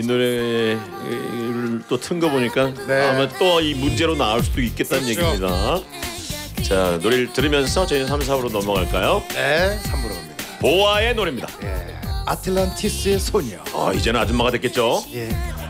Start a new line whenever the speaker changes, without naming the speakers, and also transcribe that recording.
이 노래를 또 튼 거 보니까
네.
아마 또 이 문제로 나올 수도 있겠다는
그렇죠.
얘기입니다. 자, 노래를 들으면서 저희 3, 4부로 넘어갈까요?
네, 3부로 갑니다.
보아의 노래입니다.
예, 아틀란티스의 소녀.
이제는 아줌마가 됐겠죠?
예.